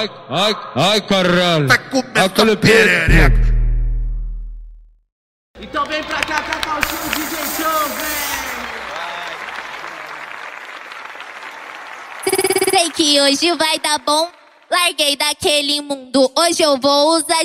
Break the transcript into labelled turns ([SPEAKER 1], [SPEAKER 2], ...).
[SPEAKER 1] Ai, caralho.
[SPEAKER 2] Tá comendo perereca.
[SPEAKER 3] Então vem pra cá catar o show DJ Show, velho.
[SPEAKER 4] Sei que hoje vai dar bom. Larguei daquele mundo, hoje eu vou usar